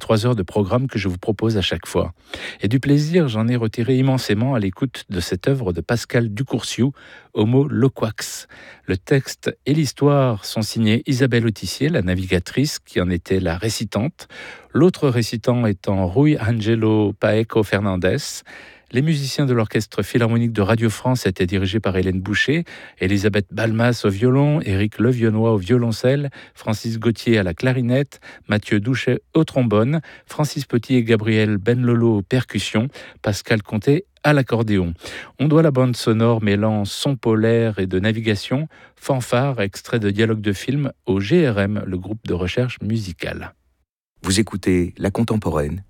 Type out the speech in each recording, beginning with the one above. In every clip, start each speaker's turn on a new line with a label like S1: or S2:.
S1: 3 heures de programme que je vous propose à chaque fois. Et du plaisir, j'en ai retiré immensément à l'écoute de cette œuvre de Pascal Ducourciou, Homo Loquax. Le texte et l'histoire sont signés Isabelle Autissier, la navigatrice, qui en était la récitante. L'autre récitant étant Rui Angelo Paeco Fernandez. Les musiciens de l'Orchestre Philharmonique de Radio France étaient dirigés par Hélène Boucher, Elisabeth Balmas au violon, Éric Levionnois au violoncelle, Francis Gauthier à la clarinette, Mathieu Douchet au trombone, Francis Petit et Gabriel Benlolo aux percussions, Pascal Comté à l'accordéon. On doit la bande sonore mêlant son polaire et de navigation, fanfare, extrait de dialogue de film au GRM, le groupe de recherche musicale.
S2: Vous écoutez La Contemporaine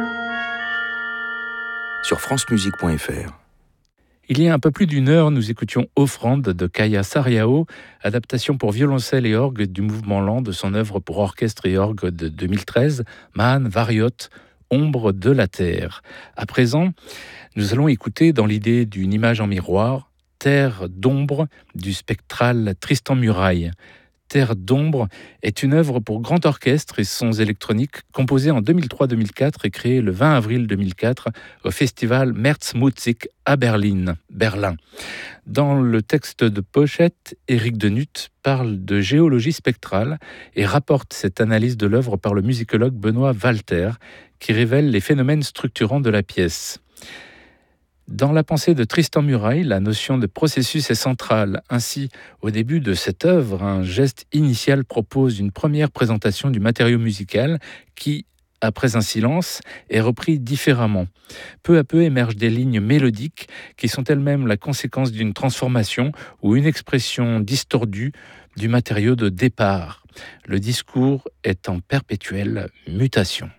S2: sur francemusique.fr.
S1: Il y a un peu plus d'une heure, nous écoutions Offrande de Kaya Sarriao, adaptation pour violoncelle et orgue du mouvement lent de son œuvre pour orchestre et orgue de 2013, Man Variot, Ombre de la Terre. À présent, nous allons écouter, dans l'idée d'une image en miroir, Terre d'ombre du spectral Tristan Muraille. Terre d'ombre est une œuvre pour grand orchestre et sons électroniques composée en 2003-2004 et créée le 20 avril 2004 au festival Märzmusik à Berlin. Dans le texte de pochette, Éric Denutte parle de géologie spectrale et rapporte cette analyse de l'œuvre par le musicologue Benoît Walter qui révèle les phénomènes structurants de la pièce. Dans la pensée de Tristan Muraille, la notion de processus est centrale. Ainsi, au début de cette œuvre, un geste initial propose une première présentation du matériau musical qui, après un silence, est repris différemment. Peu à peu émergent des lignes mélodiques qui sont elles-mêmes la conséquence d'une transformation ou une expression distordue du matériau de départ. Le discours est en perpétuelle mutation.